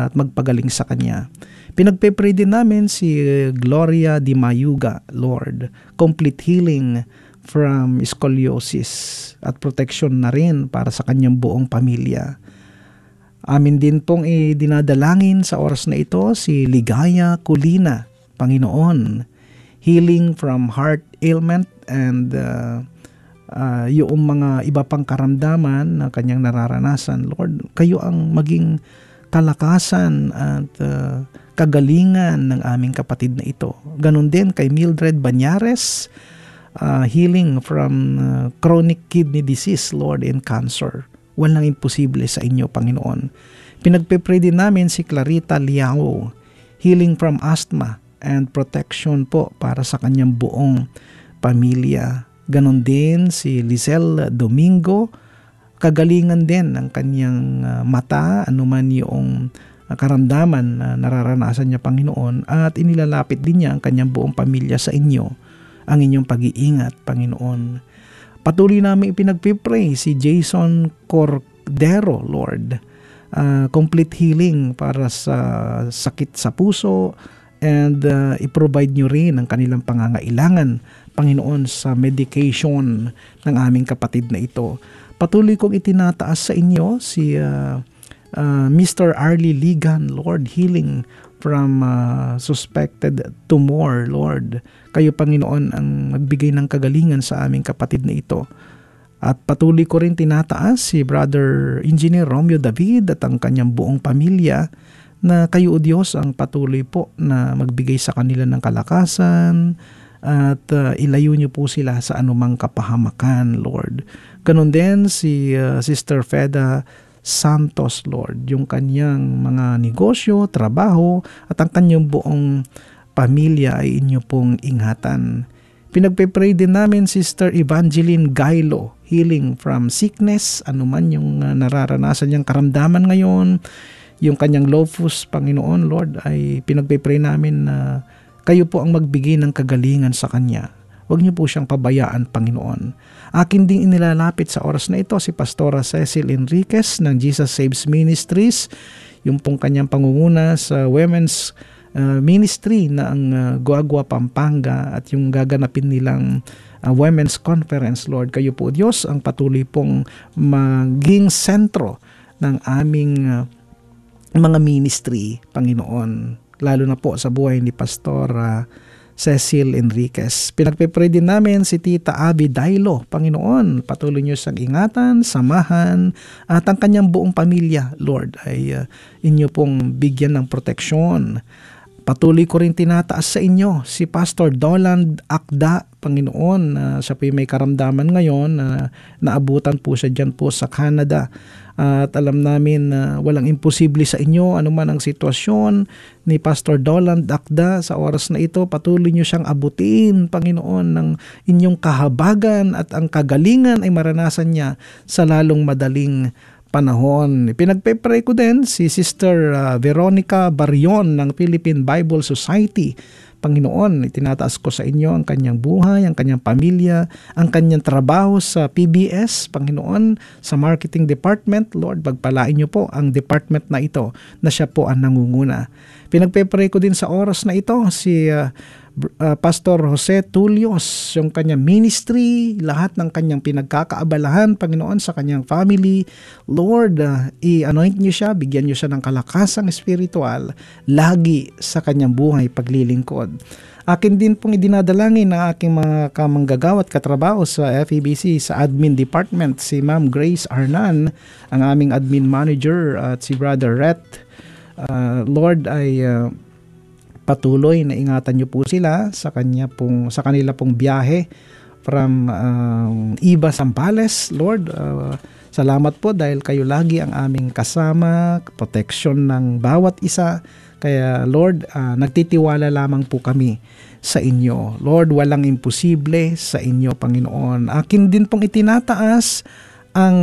at magpagaling sa kanya. Pinagpe-pray din namin si Gloria Di Mayuga, Lord. Complete healing from scoliosis at protection na rin para sa kanyang buong pamilya. Amin din pong dinadalangin sa oras na ito si Ligaya Culina, Panginoon. Healing from heart ailment and yung mga iba pang karamdaman na kanyang nararanasan. Lord, kayo ang maging kalakasan at kagalingan ng aming kapatid na ito. Ganon din kay Mildred Banyares, healing from chronic kidney disease, Lord, and cancer. Walang imposible sa inyo, Panginoon. Pinagpe-pray din namin si Clarita Liao, healing from asthma and protection po para sa kanyang buong pamilya. Ganon din si Lizelle Domingo, kagalingan din ng kanyang mata, anuman yung karamdaman na nararanasan niya, Panginoon, at inilalapit din niya ang kanyang buong pamilya sa inyo, ang inyong pag-iingat, Panginoon. Patuloy namin ipinagpipray si Jason Cordero, Lord. Complete healing para sa sakit sa puso and i-provide nyo rin ang kanilang pangangailangan, Panginoon, sa medication ng aming kapatid na ito. Patuloy kong itinataas sa inyo si Mr. Arlie Ligan, Lord, healing from suspected tumor, Lord. Kayo, Panginoon, ang magbigay ng kagalingan sa aming kapatid na ito. At patuloy ko rin tinataas si Brother Engineer Romeo David at ang kanyang buong pamilya, na kayo, O Diyos, ang patuloy po na magbigay sa kanila ng kalakasan at ilayo niyo po sila sa anumang kapahamakan, Lord. Ganon din si Sister Feda Santos, Lord, yung kanyang mga negosyo, trabaho at ang kanyang buong pamilya ay inyo pong ingatan. Pinagpe-pray din namin Sister Evangeline Gailo, healing from sickness, anuman yung nararanasan niyang karamdaman ngayon, yung kanyang lupus, Panginoon, Lord, ay pinagpe-pray namin na kayo po ang magbigay ng kagalingan sa kanya. Huwag niyo po siyang pabayaan, Panginoon. Akin ding inilalapit sa oras na ito si Pastora Cecil Enriquez ng Jesus Saves Ministries, yung pong kanyang pangunguna sa women's ministry na ang Guagua, Pampanga, at yung gaganapin nilang women's conference, Lord. Kayo po, Diyos, ang patuloy pong maging sentro ng aming mga ministry, Panginoon, lalo na po sa buhay ni Pastor Cecil Enriquez. Pinagpe-pray din namin si Tita Abby Dailo, Panginoon, patuloy niyo siyang ingatan, samahan, at ang kanyang buong pamilya, Lord, ay inyo pong bigyan ng proteksyon. Patuloy ko rin tinataas sa inyo si Pastor Doland Akda, Panginoon, siya po may karamdaman ngayon na naabutan po siya dyan po sa Canada. At alam namin na walang imposible sa inyo, anuman ang sitwasyon ni Pastor Doland Akda sa oras na ito. Patuloy niyo siyang abutin, Panginoon, ng inyong kahabagan at ang kagalingan ay maranasan niya sa lalong madaling panahon. Pinagpe-pray ko din si Sister Veronica Barion ng Philippine Bible Society. Panginoon, itinataas ko sa inyo ang kanyang buhay, ang kanyang pamilya, ang kanyang trabaho sa PBS, Panginoon, sa marketing department. Lord, pagpalain niyo po ang department na ito na siya po ang nangunguna. Pinagpe-pray ko din sa oras na ito si Pastor Jose Tulios, yung kanyang ministry, lahat ng kanyang pinagkakaabalahan, Panginoon, sa kanyang family. Lord, i-anoint niyo siya, bigyan niyo siya ng kalakasang espiritual lagi sa kanyang buhay paglilingkod. Akin din pong idinadalangin ng aking mga kamanggagawa at katrabaho sa FEBC sa admin department, si Ma'am Grace Arnan, ang aming admin manager, at si Brother Rhett. Lord, ay patuloy na ingatan niyo po sila sa kanila pong biyahe from Iba, Zambales. Lord, salamat po dahil kayo lagi ang aming kasama, protection ng bawat isa. Kaya Lord, nagtitiwala lamang po kami sa inyo. Lord, walang imposible sa inyo, Panginoon. Akin din pong itinataas ang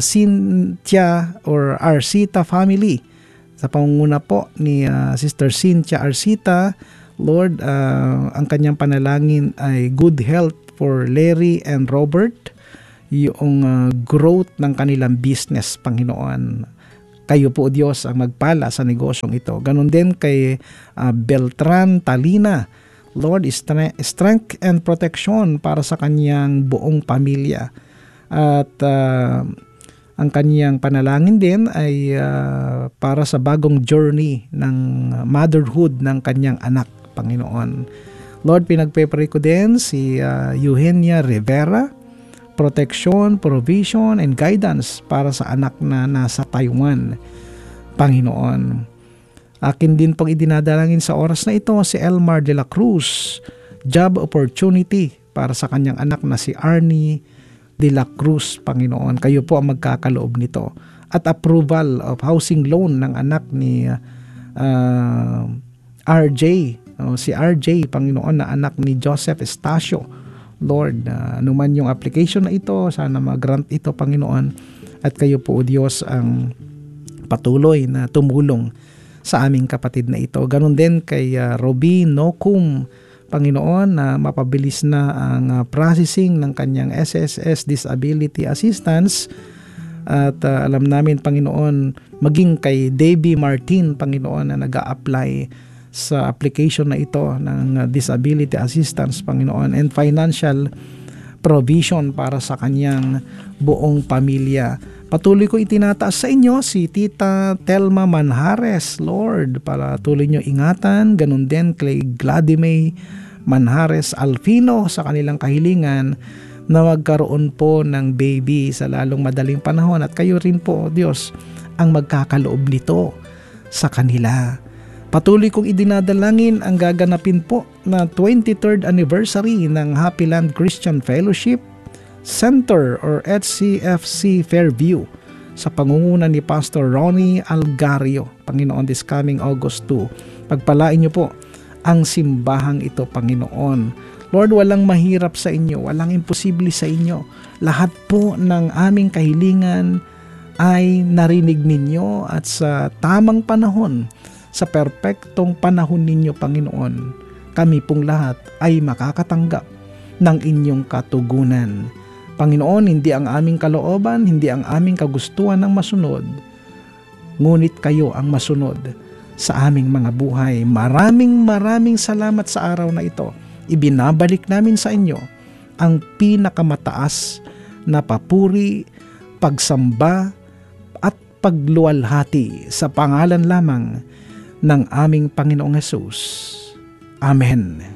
Cynthia or Arcita family. Sa pangunguna po ni Sister Cynthia Arcita, Lord, ang kanyang panalangin ay good health for Larry and Robert, yung growth ng kanilang business, Panginoon. Kayo po, Diyos, ang magpala sa negosyong ito. Ganon din kay Beltran Talina. Lord, strength and protection para sa kanyang buong pamilya. At ang kanyang panalangin din ay para sa bagong journey ng motherhood ng kanyang anak, Panginoon. Lord, pinagpe-pray ko din si Eugenia Rivera, protection, provision, and guidance para sa anak na nasa Taiwan, Panginoon. Akin din pong idinadalangin sa oras na ito si Elmar de la Cruz, job opportunity para sa kanyang anak na si Arnie de la Cruz, Panginoon. Kayo po ang magkakaloob nito. At approval of housing loan ng anak ni RJ, si RJ, Panginoon, na anak ni Joseph Estacio. Lord, anuman yung application na ito, sana mag-grant ito, Panginoon. At kayo po, O Diyos, ang patuloy na tumulong sa aming kapatid na ito. Ganon din kay Robby Nokum, Panginoon, na mapabilis na ang processing ng kanyang SSS Disability Assistance. At alam namin, Panginoon, maging kay Debbie Martin, Panginoon, na nag-a-apply sa application na ito ng disability assistance, Panginoon, and financial provision para sa kanyang buong pamilya. Patuloy ko itinataas sa inyo si Tita Telma Manhares, Lord, para tuloy nyo ingatan. Ganun din kay Gladime Manhares Alfino sa kanilang kahilingan na magkaroon po ng baby sa lalong madaling panahon. At kayo rin po, Diyos, ang magkakaloob nito sa kanila. Patuloy kong idinadalangin ang gaganapin po na 23rd anniversary ng Happy Land Christian Fellowship Center or HCFC Fairview sa pangunguna ni Pastor Ronnie Algario, Panginoon, this coming August 2. Pagpalain niyo po ang simbahang ito, Panginoon. Lord, walang mahirap sa inyo, walang imposible sa inyo. Lahat po ng aming kahilingan ay narinig ninyo at sa tamang panahon, sa perpektong panahon ninyo, Panginoon, kami pong lahat ay makakatanggap ng inyong katugunan. Panginoon, hindi ang aming kalooban, hindi ang aming kagustuhan ang masunod, ngunit kayo ang masunod sa aming mga buhay. Maraming salamat sa araw na ito. Ibinabalik namin sa inyo ang pinakamataas na papuri, pagsamba at pagluwalhati sa pangalan lamang ng aming Panginoong Hesus. Amen.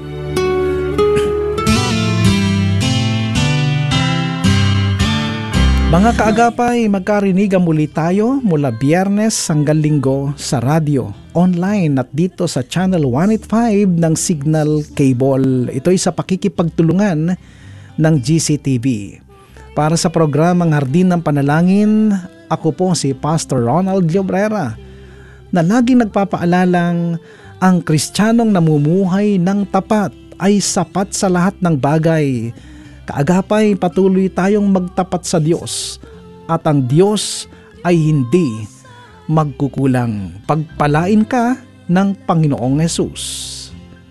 Mga kaagapay, magkarinigan muli tayo mula Biyernes hanggang Linggo sa radyo, online at dito sa Channel 185 ng Signal Cable. Ito'y sa pakikipagtulungan ng GCTV. Para sa programang Hardin ng Panalangin, ako po si Pastor Ronald Llobrera, na laging nagpapaalalang ang Kristiyanong namumuhay ng tapat ay sapat sa lahat ng bagay. Kaagapay, patuloy tayong magtapat sa Diyos at ang Diyos ay hindi magkukulang. Pagpalain ka ng Panginoong Hesus.